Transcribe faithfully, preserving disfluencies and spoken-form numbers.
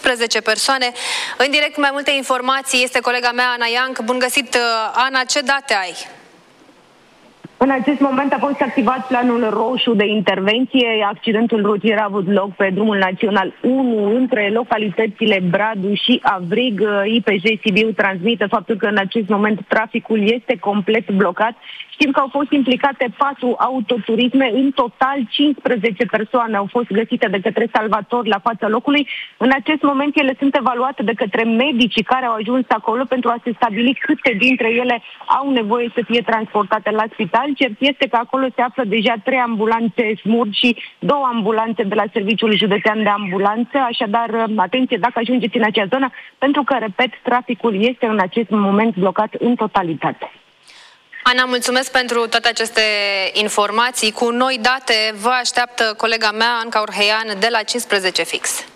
cincisprezece persoane. În direct cu mai multe informații este colega mea, Ana Ianc. Bun găsit, Ana, ce date ai? În acest moment a fost activat planul roșu de intervenție. Accidentul rutier a avut loc pe drumul național unu între localitățile Bradu și Avrig. I P J Sibiu transmite faptul că în acest moment traficul este complet blocat. Știm că au fost implicate patru autoturisme, în total cincisprezece persoane au fost găsite de către salvatori la fața locului. În acest moment ele sunt evaluate de către medicii care au ajuns acolo pentru a se stabili câte dintre ele au nevoie să fie transportate la spital. Cert este că acolo se află deja trei ambulanțe SMURD și două ambulanțe de la Serviciul Județean de Ambulanță. Așadar, atenție dacă ajungeți în acea zonă, pentru că, repet, traficul este în acest moment blocat în totalitate. Ana, mulțumesc pentru toate aceste informații. Cu noi date vă așteaptă colega mea, Anca Orheian, de la cincisprezece fix.